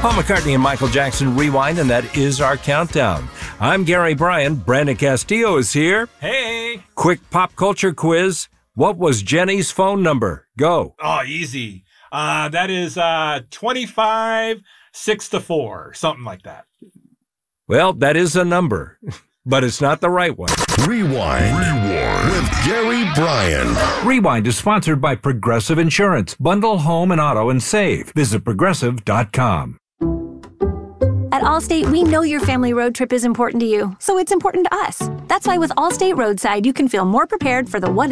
Paul McCartney and Michael Jackson Rewind, and that is our countdown. I'm Gary Bryan. Brandon Castillo is here. Hey! Quick pop culture quiz. What was Jenny's phone number? Go. Oh, easy. That is 25-6-4, something like that. Well, that is a number, but it's not the right one. Rewind with Gary Bryan. Rewind is sponsored by Progressive Insurance. Bundle home and auto and save. Visit progressive.com. At Allstate, we know your family road trip is important to you, so it's important to us. That's why with Allstate Roadside, you can feel more prepared for the what